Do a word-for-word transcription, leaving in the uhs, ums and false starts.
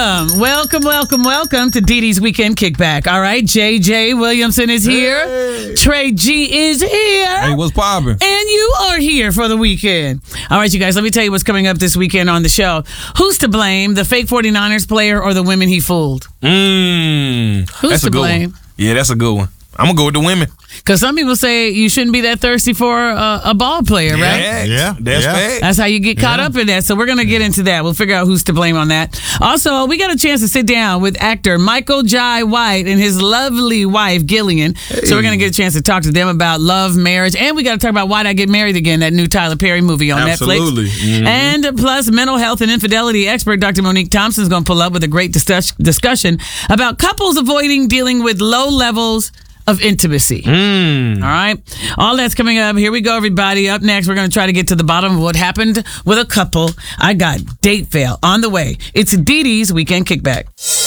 Welcome, welcome, welcome, welcome to Dee Dee's Weekend Kickback. All right, J J Williamson is here. Hey. Trey G is here. Hey, what's poppin'? And you are here for the weekend. All right, you guys, let me tell you what's coming up this weekend on the show. Who's to blame, the fake forty-niners player or the women he fooled? Mmm. Who's that's to a good blame? One. Yeah, that's a good one. I'm going to go with the women. Because some people say you shouldn't be that thirsty for a, a ball player, right? Yeah, yeah, that's yeah. fact. That's how you get caught Yeah. up in that. So we're going to get into that. We'll figure out who's to blame on that. Also, we got a chance to sit down with actor Michael Jai White and his lovely wife, Gillian. Hey. So we're going to get a chance to talk to them about love, marriage, and we got to talk about Why'd I Get Married Again, that new Tyler Perry movie on Absolutely. Netflix. Mm-hmm. And plus, mental health and infidelity expert Doctor Monique Thompson is going to pull up with a great dis- discussion about couples avoiding dealing with low levels of intimacy. Mm. All right. All that's coming up. Here we go, everybody. Up next, we're going to try to get to the bottom of what happened with a couple. I got date fail on the way. It's Dee Dee's Weekend Kickback.